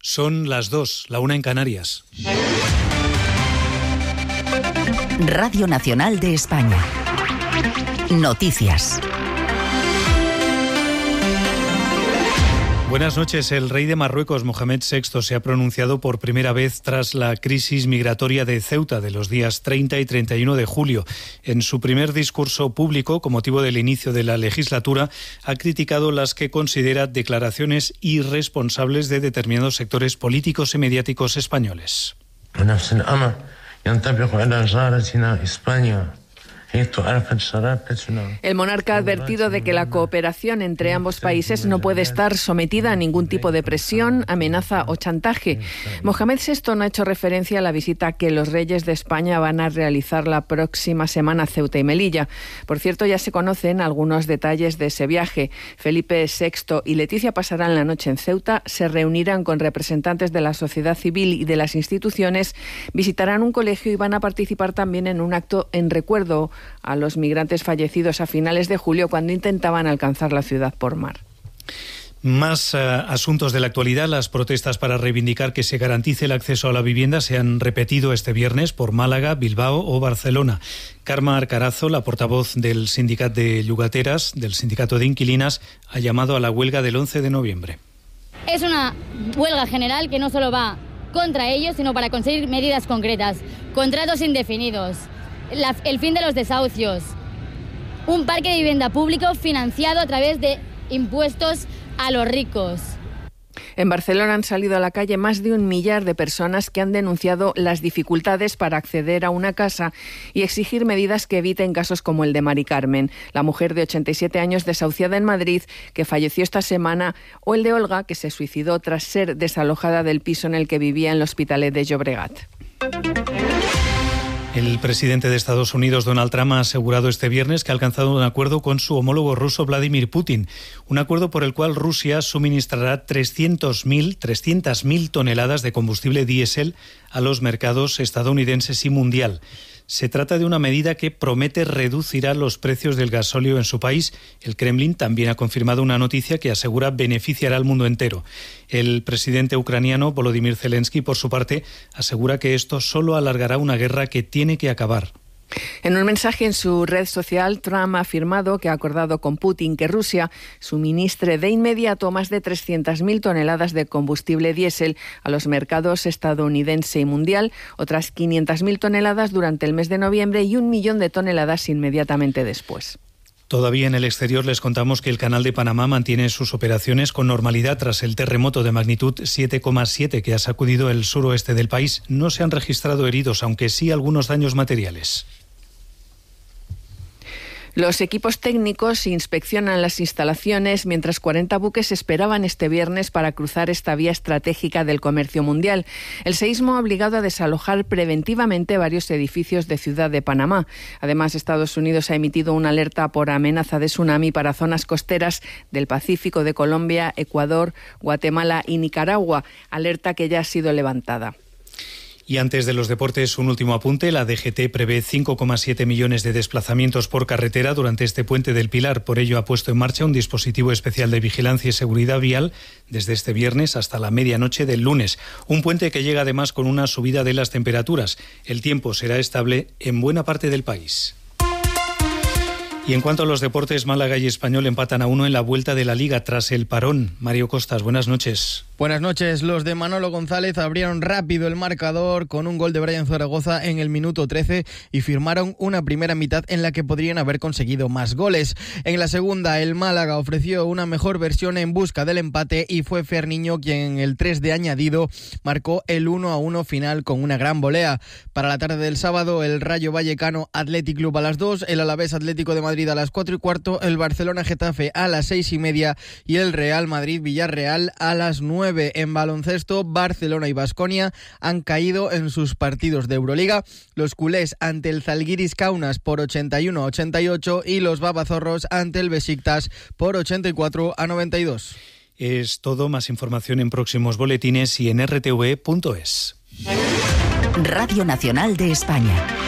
Son las 2, la 1 en Canarias. Radio Nacional de España. Noticias. Buenas noches. El rey de Marruecos, Mohamed VI, se ha pronunciado por primera vez tras la crisis migratoria de Ceuta de los días 30 y 31 de julio. En su primer discurso público, con motivo del inicio de la legislatura, ha criticado las que considera declaraciones irresponsables de determinados sectores políticos y mediáticos españoles. El monarca ha advertido de que la cooperación entre ambos países no puede estar sometida a ningún tipo de presión, amenaza o chantaje. Mohamed VI no ha hecho referencia a la visita que los reyes de España van a realizar la próxima semana a Ceuta y Melilla. Por cierto, ya se conocen algunos detalles de ese viaje. Felipe VI y Leticia pasarán la noche en Ceuta, se reunirán con representantes de la sociedad civil y de las instituciones, visitarán un colegio y van a participar también en un acto en recuerdo a los migrantes fallecidos a finales de julio cuando intentaban alcanzar la ciudad por mar. Más asuntos de la actualidad. Las protestas para reivindicar que se garantice el acceso a la vivienda se han repetido este viernes por Málaga, Bilbao o Barcelona. Carme Arcarazo, la portavoz del Sindicato de Llogateras, del Sindicato de Inquilinas, ha llamado a la huelga del 11 de noviembre. Es una huelga general que no solo va contra ellos, sino para conseguir medidas concretas, contratos indefinidos, el fin de los desahucios, un parque de vivienda público financiado a través de impuestos a los ricos. En Barcelona han salido a la calle más de 1 millar de personas que han denunciado las dificultades para acceder a una casa y exigir medidas que eviten casos como el de Mari Carmen, la mujer de 87 años desahuciada en Madrid que falleció esta semana, o el de Olga, que se suicidó tras ser desalojada del piso en el que vivía en el Hospitalet de Llobregat. El presidente de Estados Unidos, Donald Trump, ha asegurado este viernes que ha alcanzado un acuerdo con su homólogo ruso, Vladimir Putin. Un acuerdo por el cual Rusia suministrará 300.000 toneladas de combustible diésel a los mercados estadounidenses y mundial. Se trata de una medida que promete reducirá los precios del gasóleo en su país. El Kremlin también ha confirmado una noticia que asegura beneficiará al mundo entero. El presidente ucraniano, Volodymyr Zelensky, por su parte, asegura que esto solo alargará una guerra que tiene que acabar. En un mensaje en su red social, Trump ha afirmado que ha acordado con Putin que Rusia suministre de inmediato más de 300.000 toneladas de combustible diésel a los mercados estadounidense y mundial, otras 500.000 toneladas durante el mes de noviembre y 1 millón de toneladas inmediatamente después. Todavía en el exterior les contamos que el Canal de Panamá mantiene sus operaciones con normalidad tras el terremoto de magnitud 7,7 que ha sacudido el suroeste del país. No se han registrado heridos, aunque sí algunos daños materiales. Los equipos técnicos inspeccionan las instalaciones mientras 40 buques esperaban este viernes para cruzar esta vía estratégica del comercio mundial. El seísmo ha obligado a desalojar preventivamente varios edificios de Ciudad de Panamá. Además, Estados Unidos ha emitido una alerta por amenaza de tsunami para zonas costeras del Pacífico de Colombia, Ecuador, Guatemala y Nicaragua, alerta que ya ha sido levantada. Y antes de los deportes, un último apunte. La DGT prevé 5,7 millones de desplazamientos por carretera durante este puente del Pilar. Por ello, ha puesto en marcha un dispositivo especial de vigilancia y seguridad vial desde este viernes hasta la medianoche del lunes. Un puente que llega además con una subida de las temperaturas. El tiempo será estable en buena parte del país. Y en cuanto a los deportes, Málaga y Español empatan a 1 en la vuelta de la Liga tras el parón. Mario Costas, buenas noches. Buenas noches. Los de Manolo González abrieron rápido el marcador con un gol de Brian Zaragoza en el minuto 13 y firmaron una primera mitad en la que podrían haber conseguido más goles. En la segunda, el Málaga ofreció una mejor versión en busca del empate y fue Ferniño quien en el 3 de añadido marcó el 1-1 final con una gran volea. Para la tarde del sábado, el Rayo Vallecano Athletic Club a las 2, el Alavés Atlético de Madrid a las 4:15, el Barcelona Getafe a las 6:30 y el Real Madrid Villarreal a las 9. En baloncesto, Barcelona y Baskonia han caído en sus partidos de Euroliga. Los culés ante el Zalgiris Kaunas por 81-88 y los babazorros ante el Besiktas por 84-92. Es todo. Más información en próximos boletines y en rtv.es. Radio Nacional de España.